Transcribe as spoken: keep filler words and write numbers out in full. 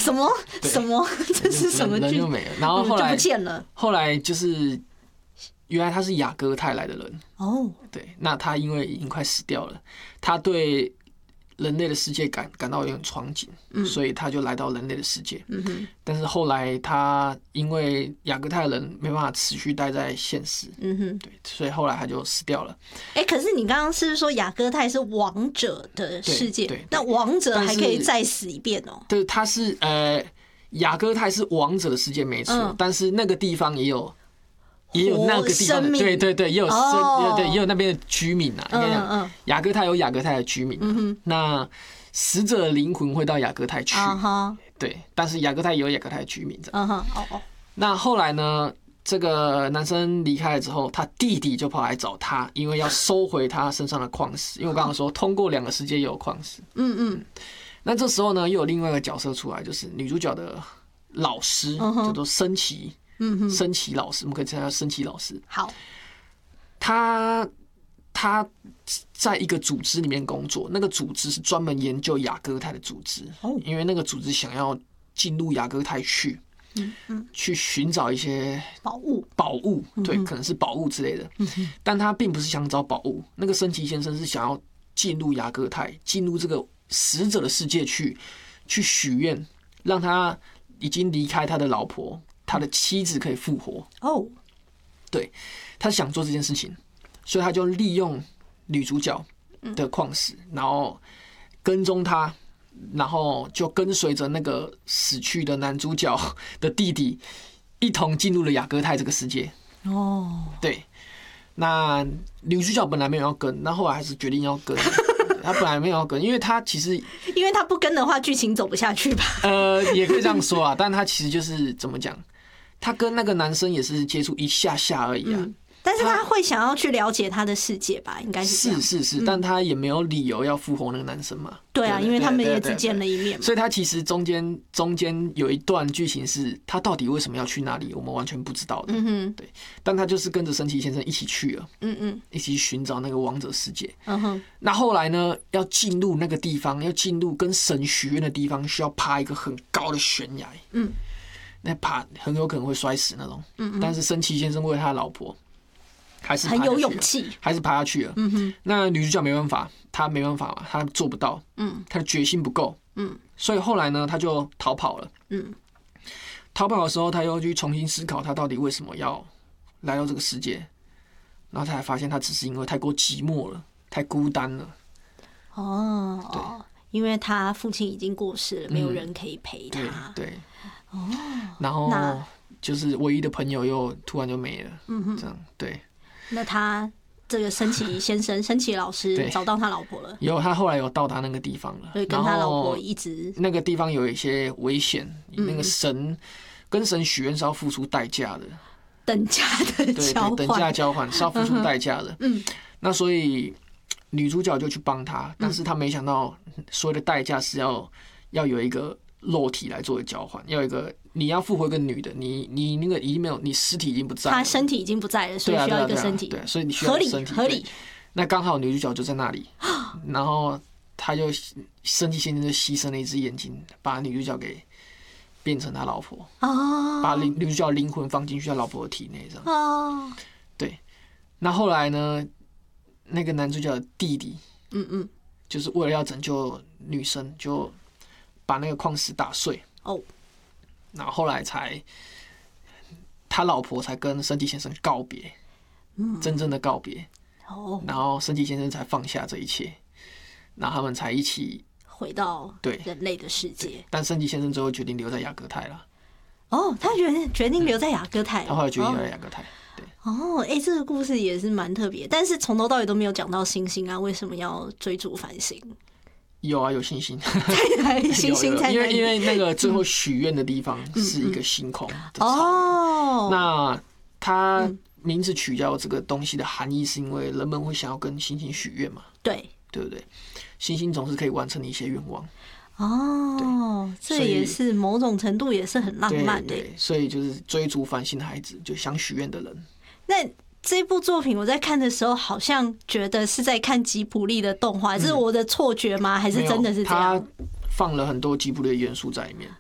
什么什么？这是什么剧？ 人就没了。然后后来就不见了。 后来就是原来他是雅戈泰来的人哦， 对，那他因为已经快死掉了，他对人类的世界感感到有点憧憬，嗯、所以他就来到人类的世界。嗯哼，但是后来他因为雅戈泰人没办法持续待在现实，嗯哼，对，所以后来他就死掉了。 哎、欸，可是你刚刚是不是说雅戈泰是王者的世界？对，对对，那王者还可以再死一遍哦、喔。 对，他是呃，雅戈泰是王者的世界没错、嗯，但是那个地方也有。也有那个地方的，对对对，也有生，哦、对，也有那边的居民啊。应该讲，雅戈泰有雅戈泰的居民、啊嗯，那死者的灵魂会到雅戈泰去、嗯，对，但是雅戈泰也有雅戈泰的居民这样。嗯哼，哦哦。那后来呢？这个男生离开了之后，他弟弟就跑来找他，因为要收回他身上的矿石。因为我刚刚说，通过两个世界也有矿石。嗯嗯。那这时候呢，又有另外一个角色出来，就是女主角的老师，嗯、叫做森崎。嗯，森崎老师，我们可以称他森崎老师。 好， 他他在一个组织里面工作，那个组织是专门研究雅戈泰的组织。哦，因为那个组织想要进入雅戈泰去，嗯嗯，去寻找一些宝物， 宝物，对，可能是宝物之类的。嗯，但他并不是想找宝物，那个森崎先生是想要进入雅戈泰，进入这个死者的世界去，去许愿，让他已经离开他的老婆。他的妻子可以复活哦，对，他想做这件事情，所以他就利用女主角的矿石，然后跟踪他，然后就跟随着那个死去的男主角的弟弟一同进入了雅戈泰这个世界哦。对，那女主角本来没有要跟，那后来还是决定要跟。他本来没有要跟，因为他其实， 因为他不跟的话，剧情走不下去吧？ 呃，也可以这样说啊，但他其实就是怎么讲？他跟那个男生也是接触一下下而已啊、嗯， 但是他会想要去了解他的世界吧？应该是这样是是是、嗯，但他也没有理由要复活那个男生嘛。 对啊，对对对对，因为他们也只见了一面嘛， 所以他其实中间中间有一段剧情是他到底为什么要去那里，我们完全不知道的。嗯哼，对，但他就是跟着神奇先生一起去了，嗯嗯，一起寻找那个王者世界。嗯哼，那后来呢，要进入那个地方，要进入跟神许愿的地方，需要爬一个很高的悬崖。嗯。那爬很有可能会摔死那种，嗯嗯，但是森崎先生为他的老婆，还是很有勇气， 还是爬下去了。嗯哼，那女主角没办法，她没办法嘛，她做不到，嗯，她的决心不够，嗯，所以后来呢，她就逃跑了。嗯，逃跑的时候，她又去重新思考，她到底为什么要来到这个世界，然后她才发现，她只是因为太过寂寞了，太孤单了。 哦，对，因为她父亲已经过世了，没有人可以陪她。 嗯、对。对哦，然后就是唯一的朋友又突然就没了，嗯哼，这样对。 那他这个森崎先生、森崎老师找到他老婆了， 有他后来有到达那个地方了， 对，跟他老婆一直那个地方有一些危险，嗯、那个神跟神许愿是要付出代价的， 等价的交换， 对，等价交换是要付出代价的，嗯，那所以女主角就去帮他，但是他没想到所有的代价是要要有一个。肉体来作为交换，要一个你要复活一个女的，你你那个已经没有，你尸体已经不在了， 她身体已经不在了，所以需要一个身体， 对、啊对, 啊对, 啊对，所以你需要一个身体，合理合理。那刚好女主角就在那里，然后他就身体先生就牺牲了一只眼睛，把女主角给变成他老婆，哦，把女主角的灵魂放进去他老婆的体内，这样，哦，对。那后来呢，那个男主角的弟弟，嗯嗯，就是为了要拯救女生，就。把那个矿石打碎哦，然后后来才他老婆才跟森崎先生告别，嗯，真正的告别哦，然后森崎先生才放下这一切，然后他们才一起回到对人类的世界。 但森崎先生最后决定留在雅戈泰了。 哦，他决定决定留在雅戈泰、嗯， 他后来决定留在雅戈泰。对哦，哎、欸，这个故事也是蛮特别，但是从头到尾都没有讲到星星啊，为什么要追逐繁星？ 有啊，有星星， 星星在因为因为那个最后许愿的地方是一个星空的哦。那它名字取叫这个东西的含义，是因为人们会想要跟星星许愿嘛？ 对， 对不对？星星总是可以完成你一些愿望。 哦，这也是某种程度也是很浪漫的。 对，所以就是追逐繁星的孩子，就想许愿的人。 那这部作品我在看的时候，好像觉得是在看吉卜力的动画，这是我的错觉吗？还是真的是这样？ 他放了很多吉卜力的元素在里面。